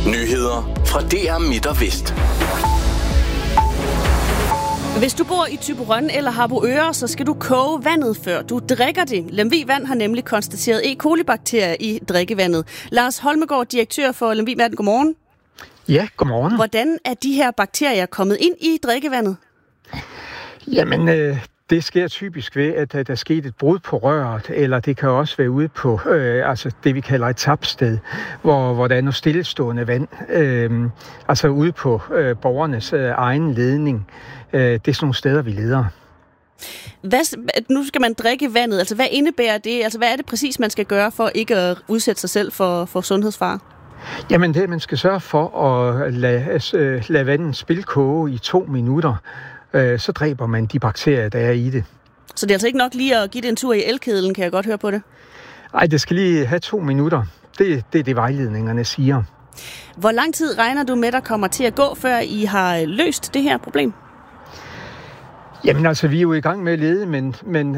Nyheder fra DR Midt og Vest. Hvis du bor i Thyborøn eller Harboøre, så skal du koge vandet, før du drikker det. Lemvig Vand har nemlig konstateret E. coli-bakterier i drikkevandet. Lars Holmegaard, direktør for Lemvig Vand, godmorgen. Ja, godmorgen. Hvordan er de her bakterier kommet ind i drikkevandet? Jamen, det sker typisk ved, at der er sket et brud på røret, eller det kan også være ude på altså det, vi kalder et tapsted, hvor der er noget stillestående vand, altså ude på borgernes egen ledning. Det er sådan nogle steder, vi leder. Nu skal man drikke vandet. Altså, hvad indebærer det? Altså, hvad er det præcis, man skal gøre for ikke at udsætte sig selv for sundhedsfare? Jamen, det man skal sørge for at lade vandet spilkoge i 2 minutter. Så dræber man de bakterier, der er i det. Så det er altså ikke nok lige at give det en tur i elkedlen, kan jeg godt høre på det? Nej, det skal lige have 2 minutter. Det er det, vejledningerne siger. Hvor lang tid regner du med, der kommer til at gå, før I har løst det her problem? Jamen altså, vi er jo i gang med at lede, men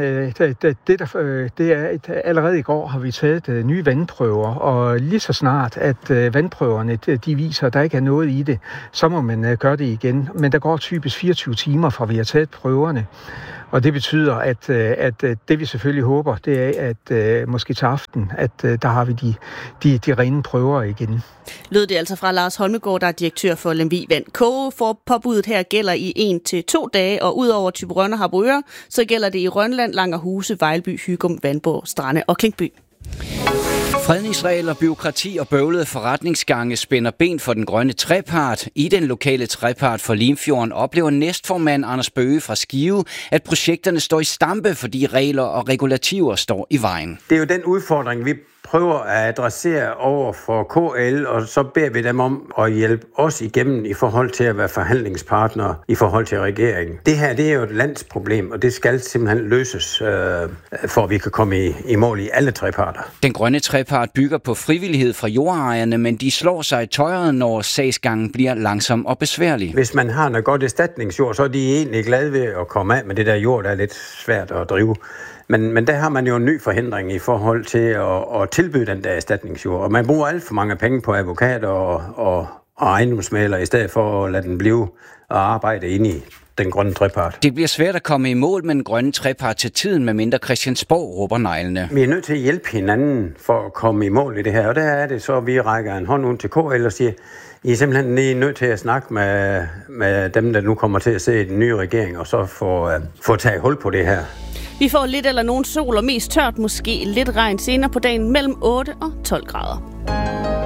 det er allerede i går har vi taget nye vandprøver, og lige så snart, at vandprøverne de viser, at der ikke er noget i det, så må man gøre det igen. Men der går typisk 24 timer fra vi har taget prøverne, og det betyder, at det vi selvfølgelig håber, det er, at måske til aften, at der har vi de rene prøver igen. Lød det altså fra Lars Holmegaard, der er direktør for Lemvig Vand. Kogepåbuddet her gælder i 1 til 2 dage, og udover Thyborøn og Harboøre, så gælder det i Rønland, Langerhuse, Vejlby, Hygum, Vandborg, Strande og Klinkby. Fredningsregler, bureaukrati og bøvlede forretningsgange spænder ben for den grønne trepart. I den lokale trepart for Limfjorden oplever næstformand Anders Bøge fra Skive, at projekterne står i stampe, fordi regler og regulativer står i vejen. Det er jo den udfordring, vi prøver at adressere over for KL, og så beder vi dem om at hjælpe os igennem i forhold til at være forhandlingspartnere i forhold til regeringen. Det her, det er jo et landsproblem, og det skal simpelthen løses, for at vi kan komme i mål i alle treparter. Den grønne trepart bygger på frivillighed fra jordejerne, men de slår sig i tøjet, når sagsgangen bliver langsom og besværlig. Hvis man har noget godt erstatningsjord, så er de egentlig glade ved at komme af med det der jord, der er lidt svært at drive. Men der har man jo en ny forhindring i forhold til at tilbyde den der erstatningsjord. Og man bruger alt for mange penge på advokater og ejendomsmæglere, i stedet for at lade den blive og arbejde inde i den grønne trepart. Det bliver svært at komme i mål med den grønne trepart til tiden, med mindre Christiansborg råber neglene. Vi er nødt til at hjælpe hinanden for at komme i mål i det her. Og der er det så, at vi rækker en hånd ud til KL og siger, I er simpelthen lige nødt til at snakke med dem, der nu kommer til at se den nye regering, og så få taget hul på det her. Vi får lidt eller nogen sol og mest tørt, måske lidt regn senere på dagen mellem 8 og 12 grader.